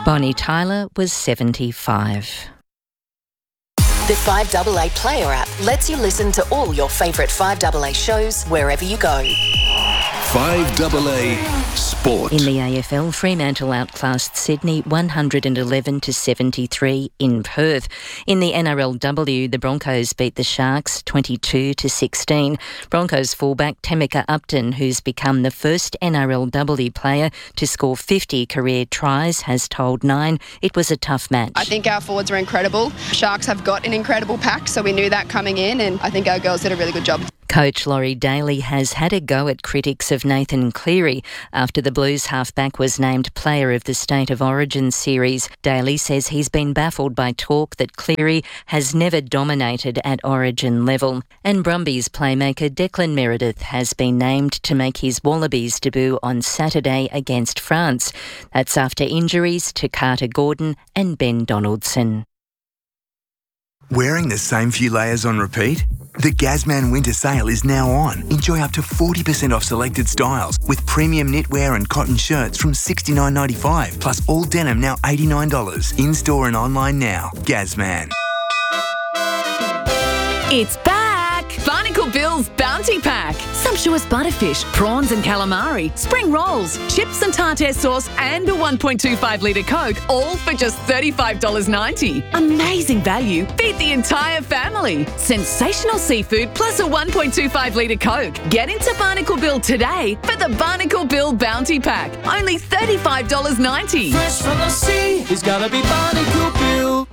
Bonnie Tyler was 75. The 5AA Player app lets you listen to all your favourite 5AA shows wherever you go. 5AA Sport. In the AFL, Fremantle outclassed Sydney 111-73 in Perth. In the NRLW, the Broncos beat the Sharks 22-16. Broncos fullback Temeka Upton, who's become the first NRLW player to score 50 career tries, has told Nine it was a tough match. I think our forwards are incredible. Sharks have got an incredible pack, so we knew that coming in, and I think our girls did a really good job. Coach Laurie Daly has had a go at critics of Nathan Cleary after the Blues halfback was named Player of the State of Origin series. Daly says he's been baffled by talk that Cleary has never dominated at Origin level. And Brumbies playmaker Declan Meredith has been named to make his Wallabies debut on Saturday against France. That's after injuries to Carter Gordon and Ben Donaldson. Wearing the same few layers on repeat? The Gazman winter sale is now on. Enjoy up to 40% off selected styles with premium knitwear and cotton shirts from $69.95, plus all denim now $89. In-store and online now. Gazman. It's back! Barnacle Bill's Bounty Pack. Sumptuous butterfish, prawns and calamari, spring rolls, chips and tartare sauce and a 1.25 litre Coke, all for just $35.90. Amazing value. Feed the entire family. Sensational seafood plus a 1.25 litre Coke. Get into Barnacle Bill today for the Barnacle Bill Bounty Pack. Only $35.90. Fresh from the sea, it's gotta be Barnacle Bill.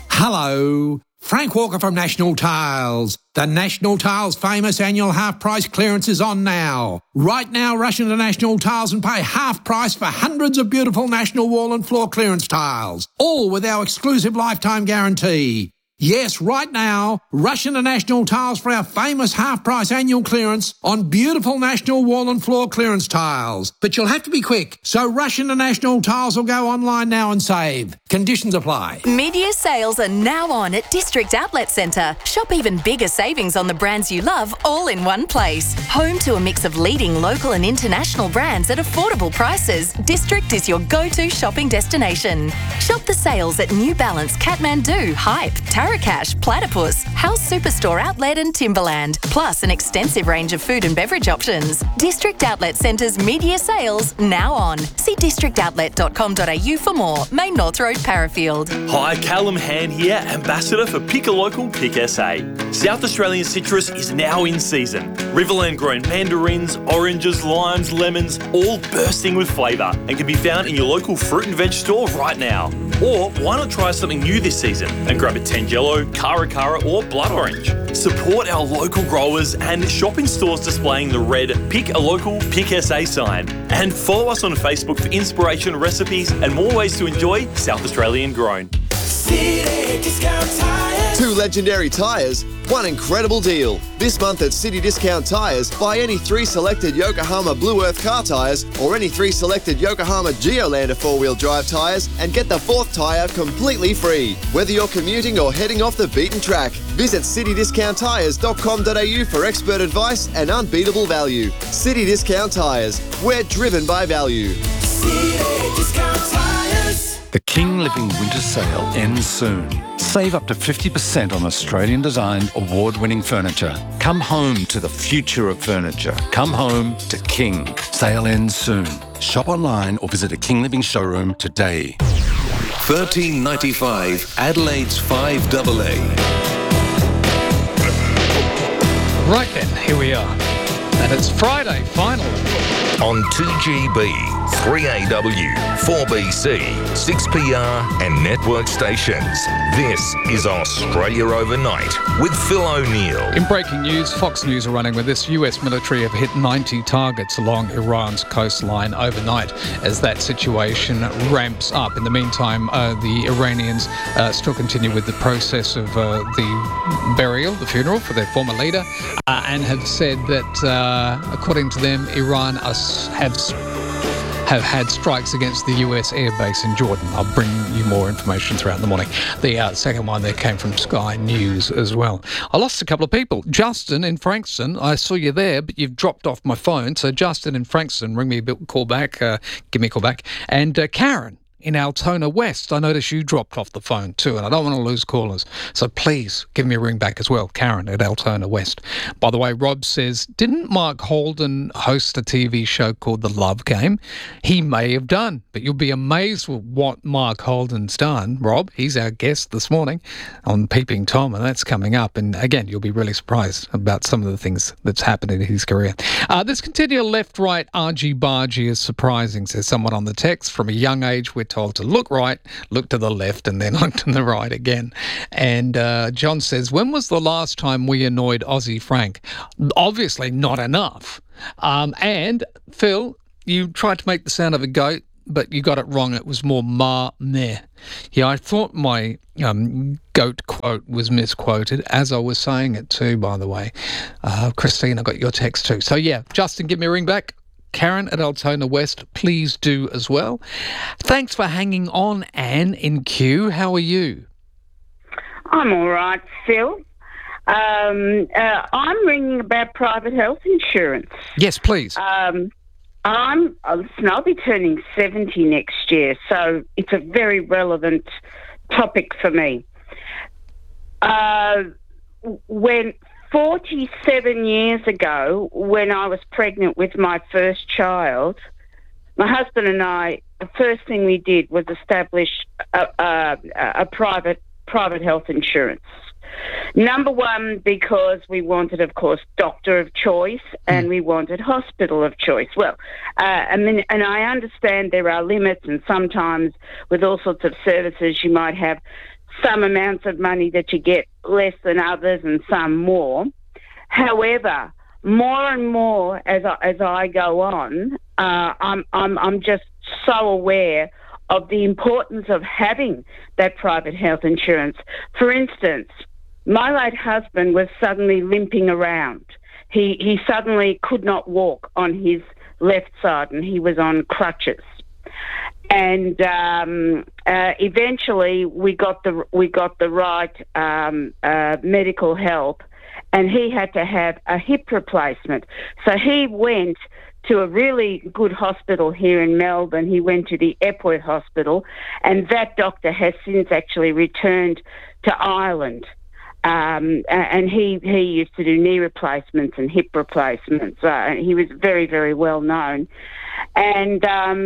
Hello. Frank Walker from National Tiles. The National Tiles famous annual half-price clearance is on now. Right now, rush into National Tiles and pay half price for hundreds of beautiful National wall and floor clearance tiles, all with our exclusive lifetime guarantee. Yes, right now, rush into National Tiles for our famous half-price annual clearance on beautiful National wall and floor clearance tiles. But you'll have to be quick, so rush into National Tiles or go online now and save. Conditions apply. Mid-year sales are now on at District Outlet Centre. Shop even bigger savings on the brands you love all in one place. Home to a mix of leading local and international brands at affordable prices, District is your go-to shopping destination. Shop the sales at New Balance, Kathmandu, Hype, Tarakash, Platypus, House Superstore Outlet and Timberland, plus an extensive range of food and beverage options. District Outlet Centre's mid-year sales now on. See districtoutlet.com.au for more. Main North Road, Parafield. Hi, Callum Hand here, Ambassador for Pick a Local, Pick SA. South Australian citrus is now in season. Riverland grown mandarins, oranges, limes, lemons, all bursting with flavour and can be found in your local fruit and veg store right now. Or why not try something new this season and grab a Tangelo, Cara or Blood Orange. Support our local growers and shop in stores displaying the red Pick a Local, Pick SA sign. And follow us on Facebook for inspiration, recipes and more ways to enjoy South Australian grown. City Discount Tires. 2 legendary tyres, 1 incredible deal. This month at City Discount Tyres, buy any 3 selected Yokohama Blue Earth car tyres or any 3 selected Yokohama Geolander 4-wheel drive tyres and get the 4th tyre completely free. Whether you're commuting or heading off the beaten track, visit citydiscounttyres.com.au for expert advice and unbeatable value. City Discount Tyres, we're driven by value. City Discount Tires. The King Living Winter Sale ends soon. Save up to 50% on Australian-designed, award-winning furniture. Come home to the future of furniture. Come home to King. Sale ends soon. Shop online or visit a King Living showroom today. $13.95 Adelaide's 5AA. Right then, here we are. And it's Friday, finally. On 2GB, 3AW, 4BC, 6PR and network stations. This is Australia Overnight with Phil O'Neill. In breaking news, Fox News are running with this. US military have hit 90 targets along Iran's coastline overnight as that situation ramps up. In the meantime, the Iranians still continue with the process of the burial, the funeral for their former leader, and have said that, according to them, Iran have had strikes against the US airbase in Jordan. I'll bring you more information throughout the morning. The second one there came from Sky News as well. I lost a couple of people. Justin in Frankston, I saw you there, but you've dropped off my phone. So Justin in Frankston, ring me a call back, give me a call back. And Karen in Altona West. I noticed you dropped off the phone too, and I don't want to lose callers. So please give me a ring back as well, Karen at Altona West. By the way, Rob says, didn't Mark Holden host a TV show called The Love Game? He may have done, but you'll be amazed with what Mark Holden's done. Rob, he's our guest this morning on Peeping Tom, and that's coming up. And again, you'll be really surprised about some of the things that's happened in his career. This continual left-right argy-bargy is surprising, says someone on the text. From a young age, we're told to look right, look to the left, and then look to the right again. And John says, when was the last time we annoyed Aussie Frank? Obviously not enough. And Phil, you tried to make the sound of a goat, but you got it wrong. It was more meh. Yeah, I thought my goat quote was misquoted as I was saying it too, by the way. Christine, I got your text too. So yeah, Justin, give me a ring back. Karen at Altona West, please do as well. Thanks for hanging on, Anne in Kew. How are you? I'm all right, Phil. I'm ringing about private health insurance. Yes, please. I'll be turning 70 next year, so it's a very relevant topic for me. When 47 years ago, when I was pregnant with my first child, my husband and I, the first thing we did was establish a private health insurance. Number one, because we wanted, of course, doctor of choice and we wanted hospital of choice. Well, and I understand there are limits, and sometimes with all sorts of services you might have some amounts of money that you get less than others and some more. However, more and more as I go on, I'm just so aware of the importance of having that private health insurance. For instance, my late husband was suddenly limping around. He suddenly could not walk on his left side, and he was on crutches. And eventually, we got the right medical help, and he had to have a hip replacement. So he went to a really good hospital here in Melbourne. He went to the Epworth Hospital, and that doctor has since actually returned to Ireland. And he used to do knee replacements and hip replacements. He was very, very well known. And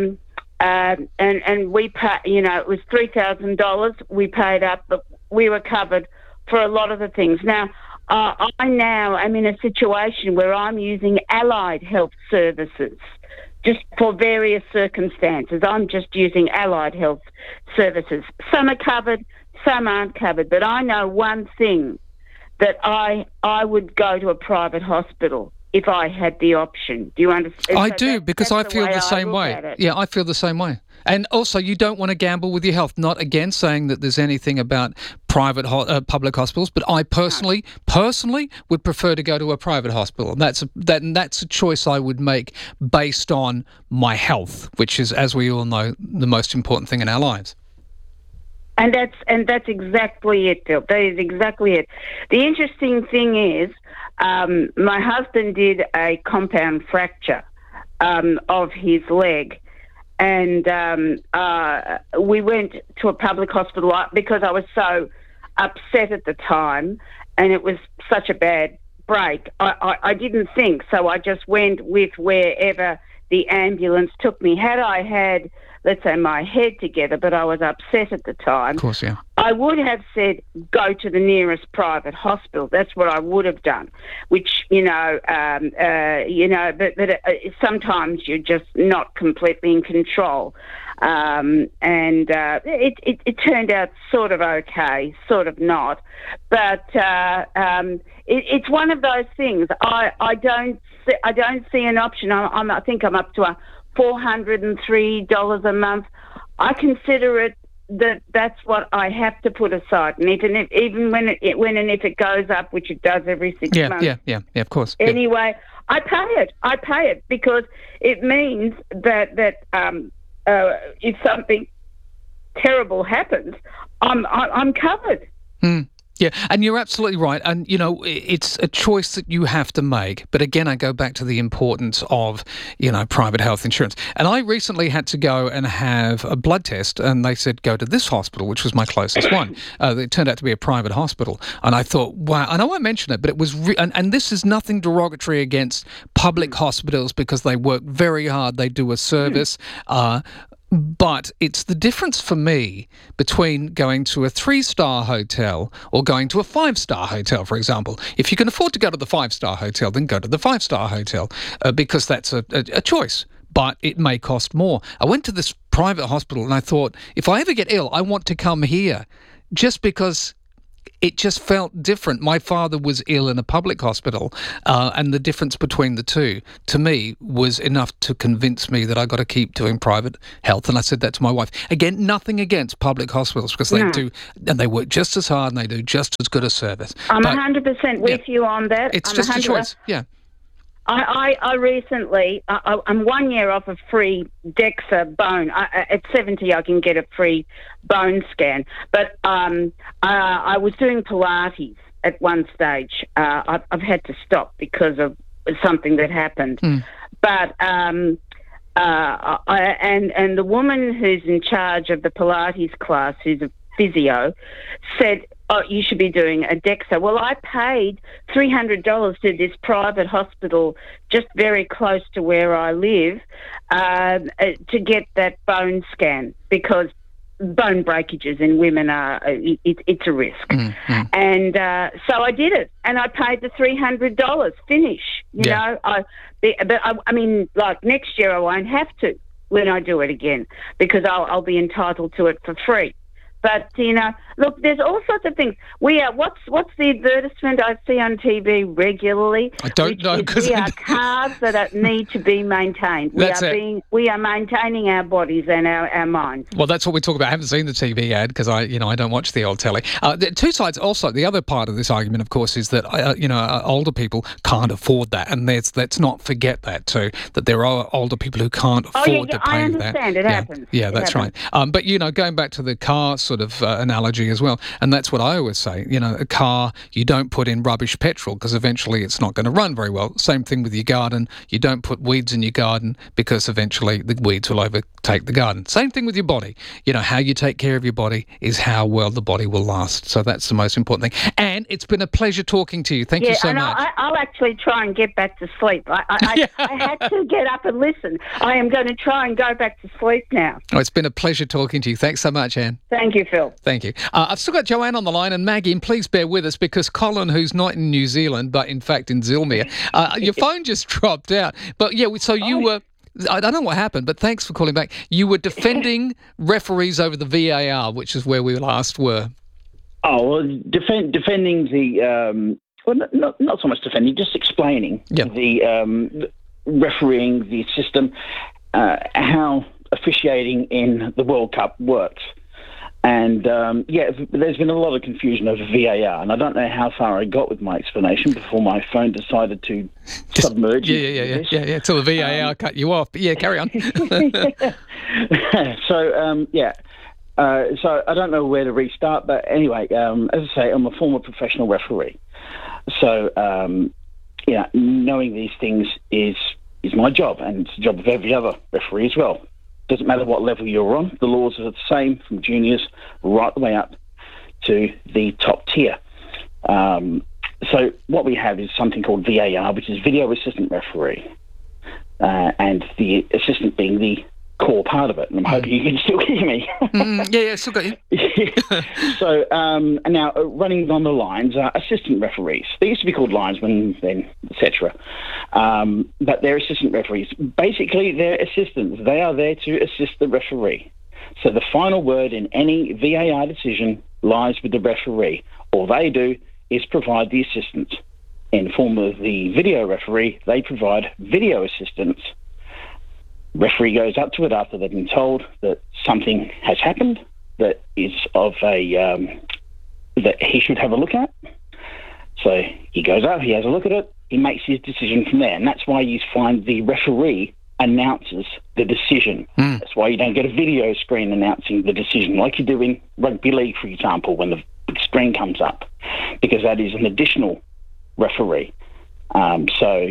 we paid, it was $3,000. We paid up, but we were covered for a lot of the things. Now, I now am in a situation where I'm using allied health services just for various circumstances. I'm just using allied health services. Some are covered, some aren't covered. But I know one thing, that I would go to a private hospital if I had the option. Do you understand? I do, because I feel the same way. Yeah, I feel the same way. And also, you don't want to gamble with your health. Not again saying that there's anything about private public hospitals, but I personally would prefer to go to a private hospital. And that's a choice I would make based on my health, which is, as we all know, the most important thing in our lives. And that's exactly it, Bill. That is exactly it. The interesting thing is, my husband did a compound fracture of his leg, and we went to a public hospital because I was so upset at the time, and it was such a bad break. I didn't think, so I just went with wherever the ambulance took me. Had I had, let's say, my head together, but I was upset at the time, of course, yeah, I would have said, go to the nearest private hospital. That's what I would have done, which, but sometimes you're just not completely in control. It turned out sort of okay, sort of not. But it's one of those things. I don't see an option. I think I'm up to $403 a month. I consider it that's what I have to put aside, and even when it goes up, which it does every 6 months. Yeah, of course. Anyway, I pay it because it means that if something terrible happens, I'm covered. Yeah, and you're absolutely right. And, you know, it's a choice that you have to make. But again, I go back to the importance of, you know, private health insurance. And I recently had to go and have a blood test, and they said, go to this hospital, which was my closest one. It turned out to be a private hospital. And I thought, wow, and I won't mention it, but it was, and this is nothing derogatory against public hospitals because they work very hard. They do a service. But it's the difference for me between going to a 3-star hotel or going to a 5-star hotel, for example. If you can afford to go to the 5-star hotel, then go to the 5-star hotel because that's a choice. But it may cost more. I went to this private hospital and I thought, if I ever get ill, I want to come here just because it just felt different. My father was ill in a public hospital, and the difference between the two, to me, was enough to convince me that I got to keep doing private health. And I said that to my wife. Again, nothing against public hospitals because they do, and they work just as hard and they do just as good a service. I'm 100% with you on that. It's just a choice. Yeah. I recently, I'm 1 year off a free DEXA bone. At 70, I can get a free bone scan. But I was doing Pilates at one stage. I've had to stop because of something that happened. But and the woman who's in charge of the Pilates class, who's a physio, said, oh, you should be doing a DEXA. Well, I paid $300 to this private hospital just very close to where I live to get that bone scan because bone breakages in women are, it's a risk. And so I did it and I paid the $300, finish, you know. I mean, like next year I won't have to when I do it again because I'll be entitled to it for free. But, you know, look, there's all sorts of things. We are, what's the advertisement I see on TV regularly? I don't know. We are cars that need to be maintained. We are maintaining our bodies and our minds. Well, that's what we talk about. I haven't seen the TV ad because I don't watch the old telly. The two sides also, the other part of this argument, of course, is that, older people can't afford that. And let's not forget that too, that there are older people who can't afford to pay that. I understand. It happens. Yeah, that's right. But, going back to the car sort of analogy as well, and that's what I always say, a car, you don't put in rubbish petrol because eventually it's not going to run very well. Same thing with your garden. You don't put weeds in your garden because eventually the weeds will overtake the garden. Same thing with your body. How you take care of your body is how well the body will last. So that's the most important thing. And it's been a pleasure talking to you. Thank you so much. I'll actually try and get back to sleep. I had to get up and listen. I am going to try and go back to sleep now. Oh, it's been a pleasure talking to you. Thanks so much, Anne. Thank you, Phil. Thank you. I've still got Joanne on the line, and Maggie, and please bear with us because Colin, who's not in New Zealand, but in fact in Zilmere, your phone just dropped out. But so you were... I don't know what happened, but thanks for calling back. You were defending referees over the VAR, which is where we last were. Oh, well, defending the... not so much defending, just explaining the refereeing, the system, how officiating in the World Cup works. And, there's been a lot of confusion over VAR, and I don't know how far I got with my explanation before my phone decided to submerge. Yeah, till the VAR cut you off. But, carry on. So I don't know where to restart, but anyway, as I say, I'm a former professional referee. So, knowing these things is my job, and it's the job of every other referee as well. Doesn't matter what level you're on, the laws are the same from juniors right the way up to the top tier. So what we have is something called VAR, which is Video Assistant Referee, and the assistant being the core part of it. And I'm hoping you can still hear me. Still got you. So now running on the lines are assistant referees. They used to be called linesmen, then etc. But they're assistant referees. Basically, they're assistants. They are there to assist the referee. So the final word in any VAR decision lies with the referee. All they do is provide the assistance. In the form of the video referee, they provide video assistance. Referee goes up to it after they've been told that something has happened that is of that he should have a look at. So he goes up, he has a look at it, he makes his decision from there. And that's why you find the referee announces the decision. That's why you don't get a video screen announcing the decision like you do in rugby league, for example, when the big screen comes up, because that is an additional referee. So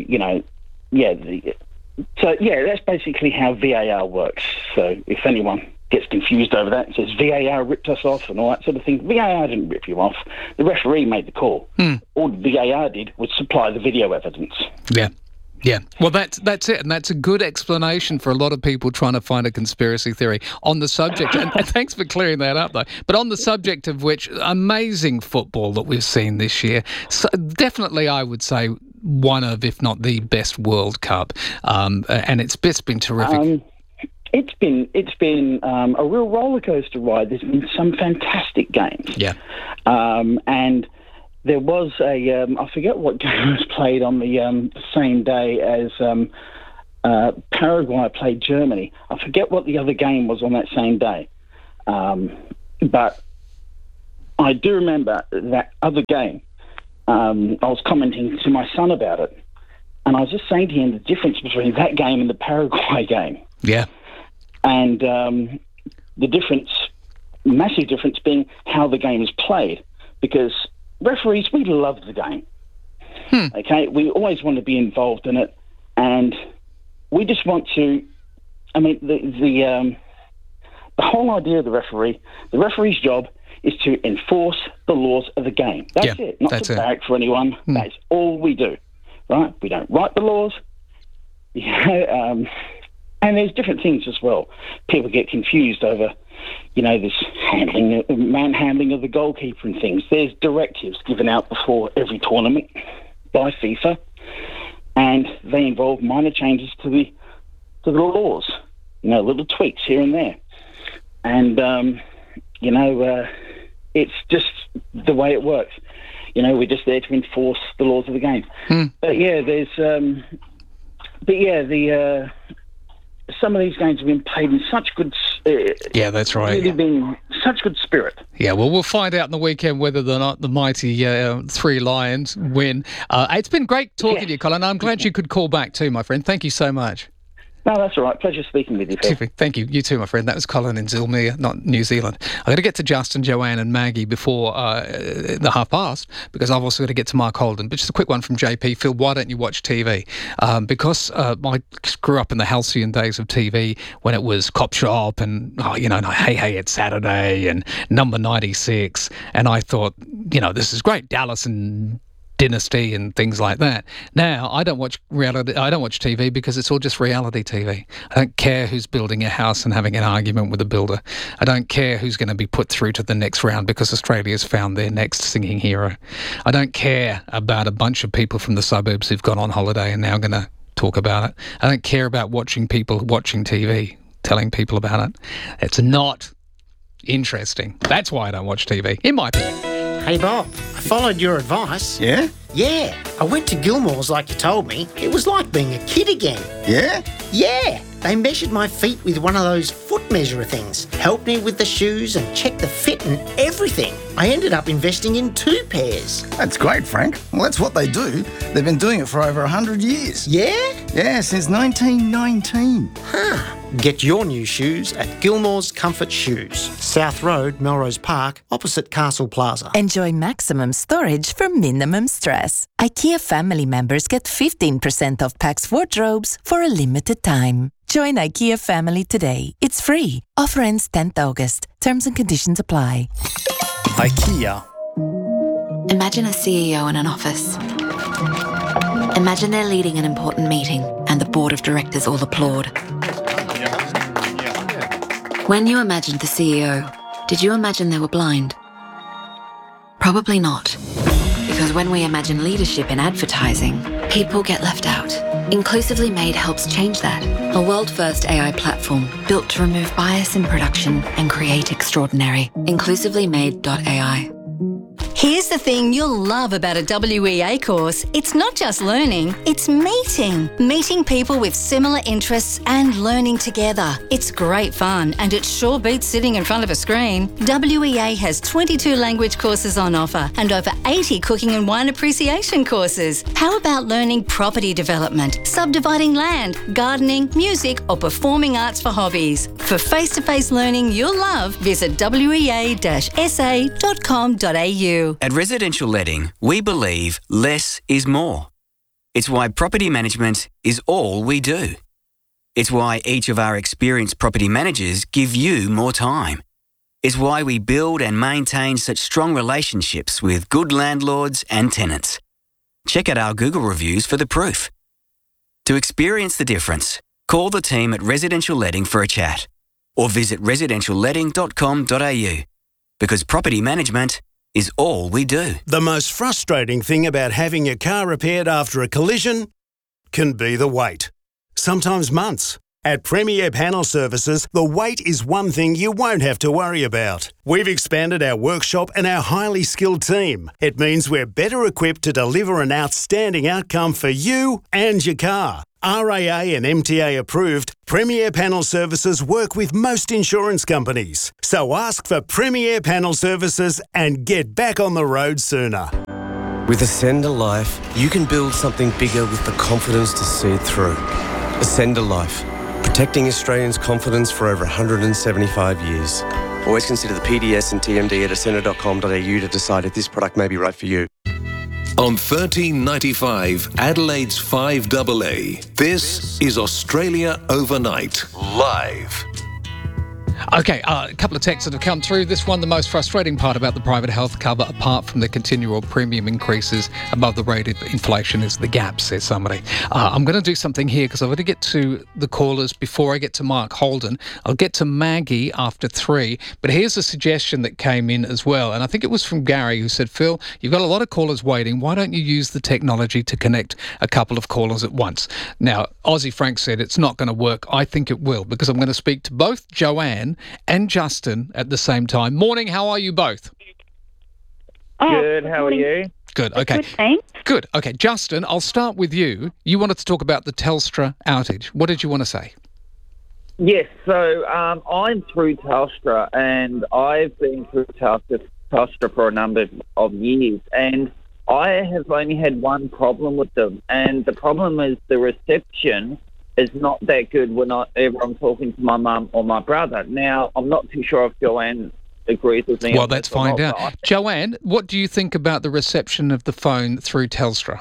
that's basically how VAR works. So if anyone gets confused over that and says VAR ripped us off and all that sort of thing, VAR didn't rip you off. The referee made the call. All the VAR did was supply the video evidence. Yeah. Well, that's it, and that's a good explanation for a lot of people trying to find a conspiracy theory on the subject. And thanks for clearing that up, though. But on the subject of which, amazing football that we've seen this year. So definitely, I would say one of, if not the best World Cup, and it's been terrific. It's been a real roller coaster ride. There's been some fantastic games. Yeah. And there was I forget what game was played on the same day as Paraguay played Germany. I forget what the other game was on that same day. But I do remember that other game. I was commenting to my son about it. And I was just saying to him the difference between that game and the Paraguay game. Yeah. And the difference, massive difference, being how the game is played. Because referees, we love the game. Okay, we always want to be involved in it, and we just want to. I mean, the whole idea of the referee's job is to enforce the laws of the game. That's it. Not to barrack for anyone. That's all we do. Right? We don't write the laws. And there's different things as well. People get confused over, this manhandling of the goalkeeper and things. There's directives given out before every tournament by FIFA, and they involve minor changes to the laws. Little tweaks here and there, and it's just the way it works. We're just there to enforce the laws of the game. But yeah, some of these games have been played in such good... yeah, that's right. Really been such good spirit. Yeah, well, we'll find out in the weekend whether or not the mighty Three Lions win. It's been great talking to you, Colin. I'm glad you could call back too, my friend. Thank you so much. No, that's all right. Pleasure speaking with you, Phil. Thank you. You too, my friend. That was Colin in Zilmere, not New Zealand. I'm going to get to Justin, Joanne and Maggie before the past, because I've also got to get to Mark Holden. But just a quick one from JP. Phil, why don't you watch TV? Because I grew up in the halcyon days of TV when it was Cop Shop and, Hey, it's Saturday and Number 96. And I thought, this is great. Dallas and Dynasty and things like that. Now, I don't watch TV because it's all just reality TV. I don't care who's building a house and having an argument with a builder. I don't care who's going to be put through to the next round because Australia's found their next singing hero. I don't care about a bunch of people from the suburbs who've gone on holiday and now going to talk about it. I don't care about watching people watching TV, telling people about it. It's not interesting. That's why I don't watch TV, in my opinion. Hey Bob, I followed your advice. Yeah? Yeah, I went to Gilmore's like you told me. It was like being a kid again. Yeah? Yeah, they measured my feet with one of those foot measurer things, helped me with the shoes and checked the fit and everything. I ended up investing in 2 pairs. That's great, Frank. Well, that's what they do. They've been doing it for over 100 years. Yeah? Yeah, since 1919. Huh. Get your new shoes at Gilmore's Comfort Shoes, South Road, Melrose Park, opposite Castle Plaza. Enjoy maximum storage for minimum stress. IKEA family members get 15% off Pax wardrobes for a limited time. Join IKEA family today. It's free. Offer ends 10th August. Terms and conditions apply. IKEA. Imagine a CEO in an office. Imagine they're leading an important meeting and the board of directors all applaud. When you imagined the CEO, did you imagine they were blind? Probably not. Because when we imagine leadership in advertising, people get left out. Inclusively Made helps change that. A world-first AI platform built to remove bias in production and create extraordinary. InclusivelyMade.ai. Here's the thing you'll love about a WEA course. It's not just learning, it's meeting. Meeting people with similar interests and learning together. It's great fun and it sure beats sitting in front of a screen. WEA has 22 language courses on offer and over 80 cooking and wine appreciation courses. How about learning property development, subdividing land, gardening, music or performing arts for hobbies? For face-to-face learning you'll love, visit wea-sa.com.au. At Residential Letting, we believe less is more. It's why property management is all we do. It's why each of our experienced property managers give you more time. It's why we build and maintain such strong relationships with good landlords and tenants. Check out our Google reviews for the proof. To experience the difference, call the team at Residential Letting for a chat or visit residentialletting.com.au because property management is all we do. The most frustrating thing about having your car repaired after a collision can be the wait. Sometimes months. At Premier Panel Services, the wait is one thing you won't have to worry about. We've expanded our workshop and our highly skilled team. It means we're better equipped to deliver an outstanding outcome for you and your car. RAA and MTA approved, Premier Panel Services work with most insurance companies. So ask for Premier Panel Services and get back on the road sooner. With Ascender Life, you can build something bigger with the confidence to see it through. Ascender Life, protecting Australians' confidence for over 175 years. Always consider the PDS and TMD at ascender.com.au to decide if this product may be right for you. On 1395 Adelaide's 5AA, this is Australia Overnight, live. Okay, a couple of texts that have come through. This one, the most frustrating part about the private health cover, apart from the continual premium increases above the rate of inflation, is the gap, says somebody. I'm going to do something here because I've got to get to the callers before I get to Mark Holden. I'll get to Maggie after 3, but here's a suggestion that came in as well, and I think it was from Gary who said, Phil, you've got a lot of callers waiting. Why don't you use the technology to connect a couple of callers at once? Now, Aussie Frank said it's not going to work. I think it will because I'm going to speak to both Joanne and Justin at the same time. Morning, how are you both? Good, how are you? Good, okay. Good, thanks. Good, okay. Justin, I'll start with you. You wanted to talk about the Telstra outage. What did you want to say? Yes, so I'm through Telstra and I've been through Telstra for a number of years and I have only had one problem with them and the problem is the reception is not that good whenever I'm talking to my mum or my brother. Now, I'm not too sure if Joanne agrees with me. Well, let's find out. Joanne, what do you think about the reception of the phone through Telstra?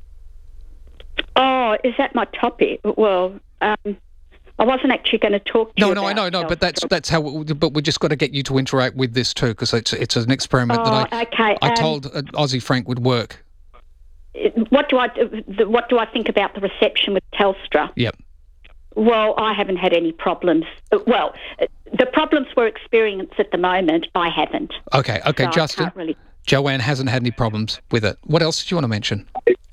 Oh, is that my topic? Well, I wasn't actually going to talk to you about I know, but that's how. But we just got to get you to interact with this too, because it's an experiment that I told Aussie Frank would work. What do I think about the reception with Telstra? Yep. Well, I haven't had any problems. Well, the problems we're experiencing at the moment, I haven't. Okay, so Justin. Joanne hasn't had any problems with it. What else did you want to mention?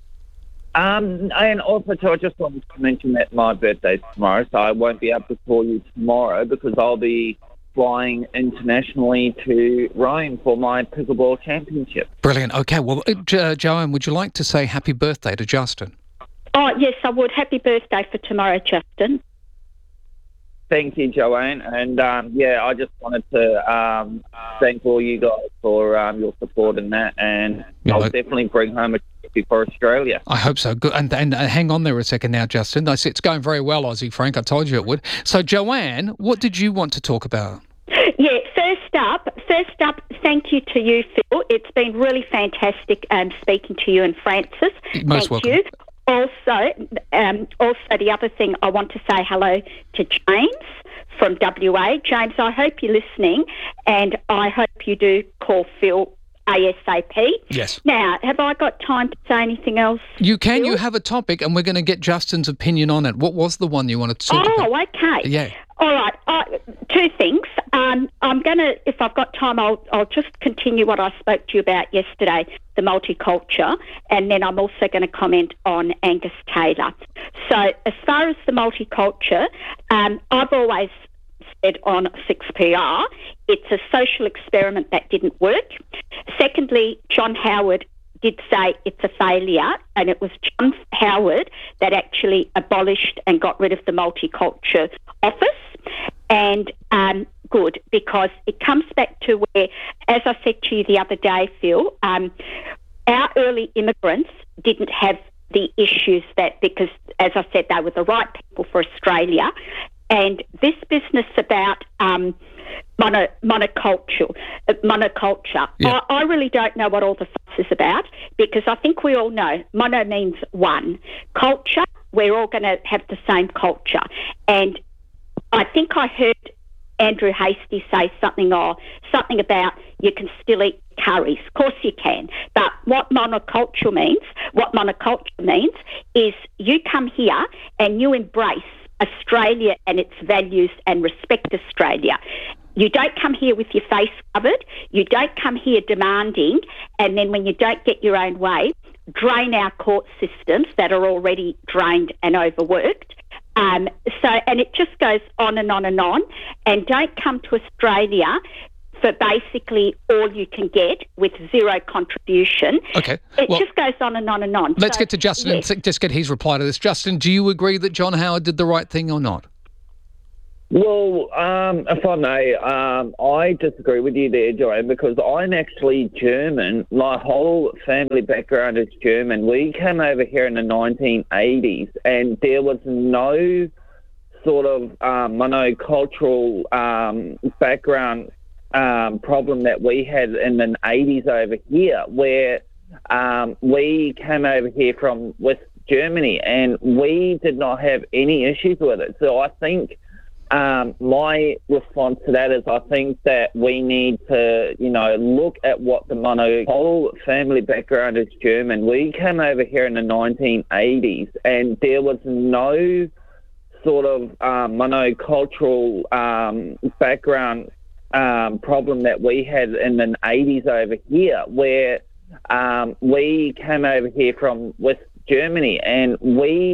And also, I just wanted to mention that my birthday's tomorrow, so I won't be able to call you tomorrow because I'll be flying internationally to Rome for my pickleball championship. Brilliant. Okay, well, Joanne, would you like to say happy birthday to Justin? Oh, yes, I would. Happy birthday for tomorrow, Justin. Thank you, Joanne. And, I just wanted to thank all you guys for your support in that, and I'll definitely bring home a trophy for Australia. I hope so. Good. And hang on there a second now, Justin. It's going very well, Aussie Frank. I told you it would. So, Joanne, what did you want to talk about? Yeah, first up, thank you to you, Phil. It's been really fantastic speaking to you and Francis. Most welcome. Thank you. Also, the other thing, I want to say hello to James from WA. James, I hope you're listening, and I hope you do call Phil ASAP. Yes. Now, have I got time to say anything else? You can. Phil? You have a topic, and we're going to get Justin's opinion on it. What was the one you wanted to talk about? Oh, okay. Yeah. All right. Two things. I'm going to, if I've got time, I'll just continue what I spoke to you about yesterday, the multiculture, and then I'm also going to comment on Angus Taylor. So as far as the multiculture, I've always said on 6PR, it's a social experiment that didn't work. Secondly, John Howard did say it's a failure, and it was John Howard that actually abolished and got rid of the Multiculture Office. And good, because it comes back to where, as I said to you the other day, Phil, our early immigrants didn't have the issues that, because, as I said, they were the right people for Australia. And this business about monoculture, Yeah. I really don't know what all the fuss is about, because I think we all know mono means one. Culture, we're all going to have the same culture. And I think I heard Andrew Hastie say something about you can still eat curries. Of course you can. But what monoculture means is you come here and you embrace Australia and its values and respect Australia. You don't come here with your face covered. You don't come here demanding, and then when you don't get your own way, drain our court systems that are already drained and overworked. And it just goes on and on and on. And don't come to Australia for basically all you can get with zero contribution. Okay. It just goes on and on and on. Let's get to Justin and just get his reply to this. Justin, do you agree that John Howard did the right thing or not? Well, if I may, I disagree with you there, Joanne, because I'm actually German. My whole family background is German. We came over here in the 1980s, and there was no sort of monocultural background problem that we had in the 80s over here, where we came over here from West Germany, and we did not have any issues with it. So I think my response to that is I think that we need to, look at what the whole family background is German. We came over here in the 1980s, and there was no sort of monocultural background problem that we had in the 80s over here, where we came over here from West Germany, and we